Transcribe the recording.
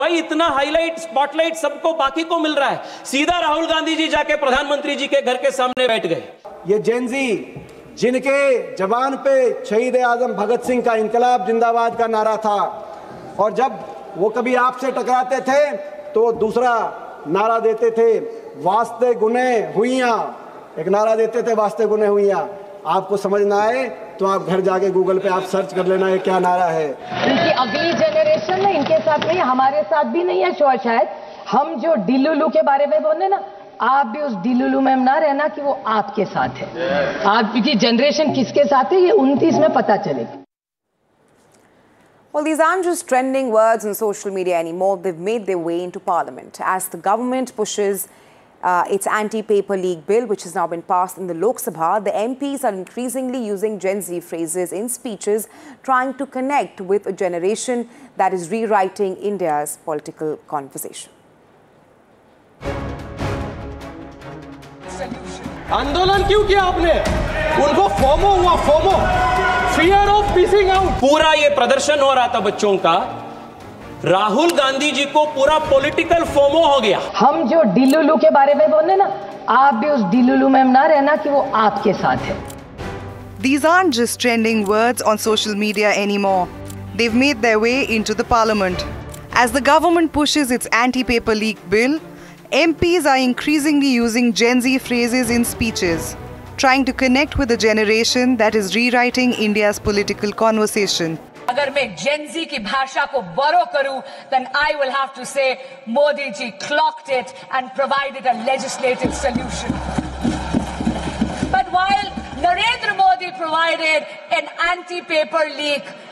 भाई इतना highlight spotlight सबको बाकी को मिल रहा है, सीधा राहुल गांधी जी जाके प्रधानमंत्री जी के घर के सामने बैठ गए। ये जेनजी जिनके जबान पे शहीद आजम भगत सिंह का इंकलाब जिंदाबाद का नारा था, और जब वो कभी आपसे टकराते थे तो दूसरा नारा देते थे, वास्ते गुने हुइयां, एक नारा देते थे वास्ते गुने हुइयां। आपको समझ ना आए तो आप घर जाके गूगल पे आप सर्च कर लेना ये क्या नारा है। इनकी अगली जनरेशन में इनके साथ नहीं, हमारे साथ भी नहीं है शायद। हम जो डिलुलू के बारे में बोले ना, आप भी उस डिलुलू में ना रहना कि वो आपके साथ है। आपकी जनरेशन किसके साथ है ये 29 में पता चलेगा। Well, these aren't just trending words on social media anymore. They've made their way into Parliament as the government pushes its anti-paper leak bill, which has now been passed in the Lok Sabha. The MPs are increasingly using Gen Z phrases in speeches, trying to connect with a generation that is rewriting India's political conversation. आंदोलन क्यों किया आपने? उनको FOMO हुआ, FOMO, fear of missing out. पूरा ये प्रदर्शन हो रहा था बच्चों का, राहुल गांधी जी को पूरा पॉलिटिकल फोमो हो गया। हम जो डिलुलू के बारे में बोले ना, आप भी उस डिलुलू में ना रहना कि वो आपके साथ है। These aren't just trending words on social media anymore. They've made their way into the parliament. As the government pushes its anti-paper leak bill, MPs are increasingly using Gen Z phrases in speeches, trying to connect with a generation that is rewriting India's political conversation. अगर मैं Gen Z की भाषा को borrow करूं, then I will have to say Modi ji clocked it and provided a legislative solution. But while Narendra Modi provided an anti-paper leak